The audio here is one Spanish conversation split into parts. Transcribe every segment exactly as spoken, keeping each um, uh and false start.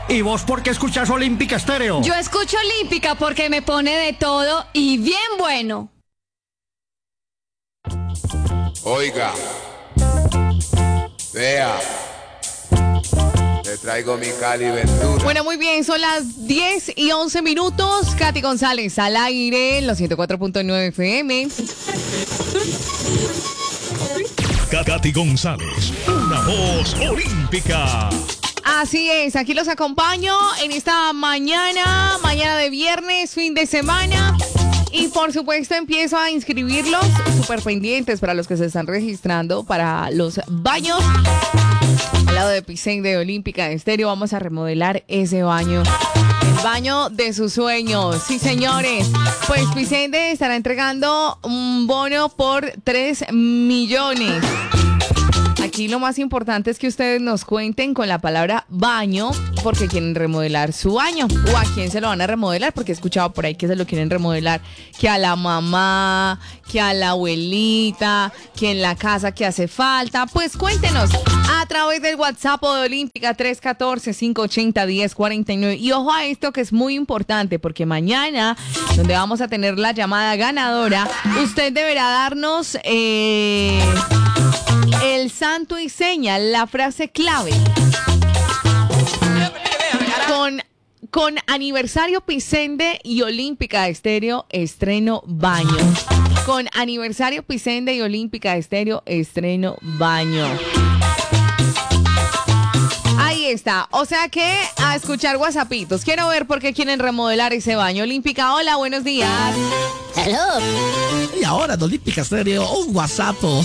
¿Y vos por qué escuchás Olímpica Estéreo? Yo escucho Olímpica porque me pone de todo y bien bueno. Oiga, vea, le traigo mi Cali Ventura. Bueno, muy bien, son las diez y once minutos. Katy González al aire, en los ciento cuatro punto nueve F M. Katy González, una voz olímpica. Así es, aquí los acompaño en esta mañana, mañana de viernes, fin de semana. Y por supuesto empiezo a inscribirlos, súper pendientes para los que se están registrando para los baños. Al lado de Piscine de Olímpica Estéreo vamos a remodelar ese baño. El baño de sus sueños. Sí, señores. Pues Piscine estará entregando un bono por tres millones. Aquí lo más importante es que ustedes nos cuenten con la palabra baño porque quieren remodelar su baño o a quién se lo van a remodelar, porque he escuchado por ahí que se lo quieren remodelar, que a la mamá, que a la abuelita, que en la casa que hace falta. Pues cuéntenos a través del WhatsApp de Olímpica tres uno cuatro, cinco ocho cero, uno cero cuatro nueve. Y ojo a esto que es muy importante porque mañana, donde vamos a tener la llamada ganadora, usted deberá darnos eh, el santo y seña, la frase clave. Con, con aniversario Pisende y Olímpica Estéreo, estreno baño. Con aniversario Pisende y Olímpica Estéreo, estreno baño. Ahí está. O sea que a escuchar whatsappitos. Quiero ver por qué quieren remodelar ese baño. Olímpica, hola, buenos días. Hello. Y ahora, de Olímpica Estéreo, un WhatsApp. Oh.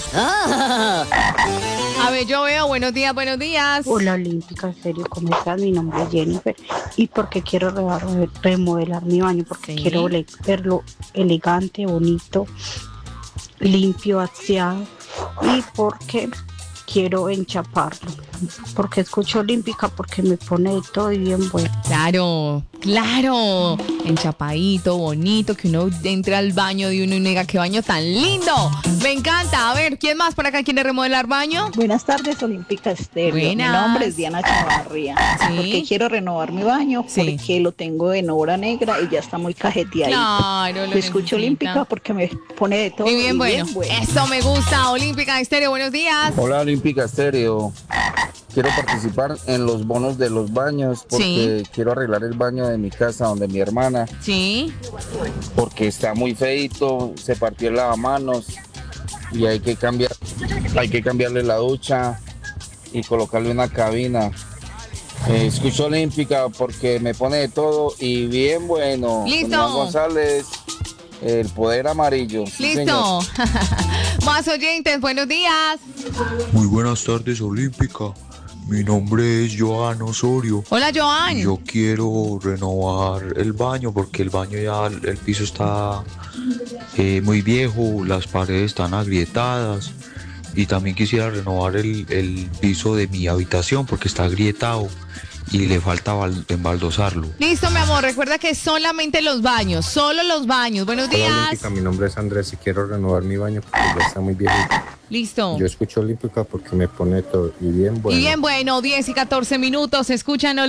A ver, yo veo. Buenos días, buenos días. Hola, Olímpica Estéreo, ¿cómo estás? Mi nombre es Jennifer. Y porque quiero re- remodelar mi baño, porque Sí. quiero le- verlo elegante, bonito, limpio, aseado. Y porque quiero enchaparlo. Porque escucho Olímpica, porque me pone de todo y bien bueno. Claro, claro. Enchapadito, bonito, que uno entre al baño de uno y diga qué baño tan lindo. Me encanta. A ver, ¿quién más por acá quiere remodelar baño? Buenas tardes, Olímpica Estéreo. Buenas. Mi nombre es Diana Chavarría. Sí. Porque quiero renovar mi baño, Sí. porque lo tengo en obra negra y ya está muy cajeteadito. Claro, lo Escucho necesita. Olímpica porque me pone de todo Y bien y bueno. bien bueno. Eso me gusta. Olímpica Estéreo, buenos días. Hola Olímpica Estéreo, quiero participar en los bonos de los baños porque Sí. quiero arreglar el baño de mi casa donde mi hermana, Sí. porque está muy feito, se partió el lavamanos y hay que cambiar, hay que cambiarle la ducha y colocarle una cabina. Eh, escucho Olímpica porque me pone de todo y bien bueno. Listo. Con Iván González, el poder amarillo. Sí, Listo. señor. Más oyentes, buenos días. Muy buenas tardes, Olímpica. Mi nombre es Joan Osorio. Hola, Joan. Yo quiero renovar el baño porque el baño ya, el piso está eh, muy viejo, las paredes están agrietadas y también quisiera renovar el, el piso de mi habitación porque está agrietado y le falta bal- embaldosarlo. Listo, mi amor. Recuerda que solamente los baños, solo los baños. Buenos Hola, días. Olímpica, mi nombre es Andrés y quiero renovar mi baño porque ya está muy viejito. Listo. Yo escucho Olímpica porque me pone todo y bien bueno. Y bien bueno, diez y catorce minutos. Escuchan